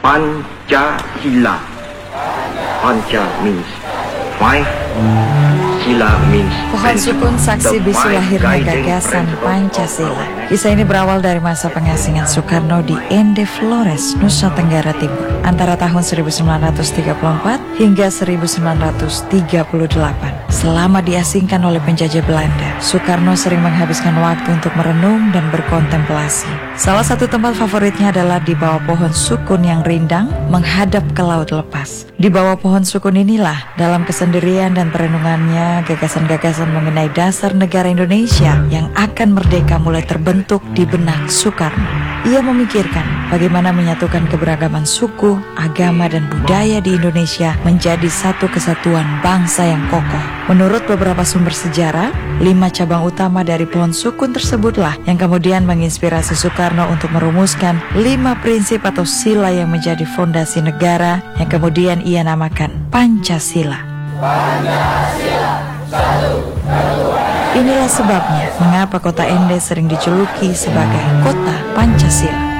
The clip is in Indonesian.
Pancasila. Panca means five. Sila means Pohon sukun saksi bisu lahirnya gagasan Pancasila. Kisah ini berawal dari masa pengasingan Soekarno di Ende Flores, Nusa Tenggara Timur, antara tahun 1934 hingga 1938. Selama diasingkan oleh penjajah Belanda, Soekarno sering menghabiskan waktu untuk merenung dan berkontemplasi. Salah satu tempat favoritnya adalah di bawah pohon sukun yang rindang menghadap ke laut lepas. Di bawah pohon sukun inilah, dalam kesendirian dan perenungannya, gagasan-gagasan mengenai dasar negara Indonesia yang akan merdeka mulai terbentuk di benak Soekarno. Ia memikirkan bagaimana menyatukan keberagaman suku, agama, dan budaya di Indonesia menjadi satu kesatuan bangsa yang kokoh. Menurut beberapa sumber sejarah, 5 cabang utama dari pohon sukun tersebutlah yang kemudian menginspirasi Soekarno untuk merumuskan 5 prinsip atau sila yang menjadi fondasi negara yang kemudian ia namakan Pancasila. Pancasila, satu, inilah sebabnya mengapa kota Ende sering dijuluki sebagai kota Pancasila.